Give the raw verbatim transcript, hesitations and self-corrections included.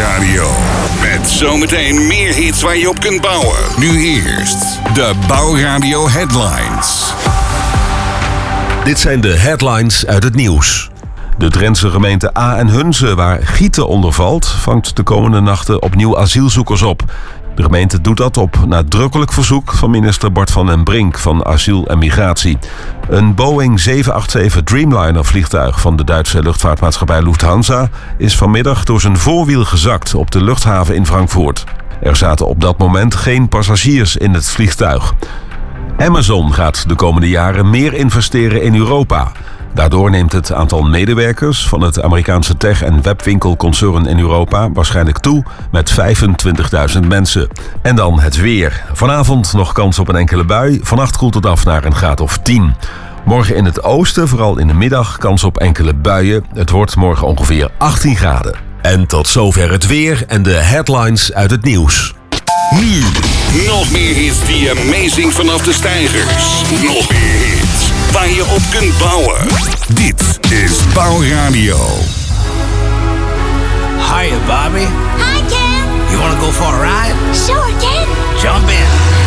Bouwradio. Met zometeen meer hits waar je op kunt bouwen. Nu eerst de Bouwradio Headlines. Dit zijn de headlines uit het nieuws. De Drentse gemeente A en Hunze, waar Gieten onder valt, vangt de komende nachten opnieuw asielzoekers op. De gemeente doet dat op nadrukkelijk verzoek van minister Bart van den Brink van Asiel en Migratie. Een Boeing zeven acht zeven Dreamliner vliegtuig van de Duitse luchtvaartmaatschappij Lufthansa is vanmiddag door zijn voorwiel gezakt op de luchthaven in Frankfurt. Er zaten op dat moment geen passagiers in het vliegtuig. Amazon gaat de komende jaren meer investeren in Europa. Daardoor neemt het aantal medewerkers van het Amerikaanse tech- en webwinkelconcern in Europa waarschijnlijk toe met vijfentwintigduizend mensen. En dan het weer. Vanavond nog kans op een enkele bui. Vannacht koelt het af naar een graad of tien. Morgen in het oosten, vooral in de middag, kans op enkele buien. Het wordt morgen ongeveer achttien graden. En tot zover het weer en de headlines uit het nieuws. Nu, nog meer hits die amazing vanaf de steigers. Nog meer hits waar je op kunt bouwen. Dit is Bouwradio. Hiya, Bobby. Hi, Ken. You wanna go for a ride? Sure, Ken. Jump in.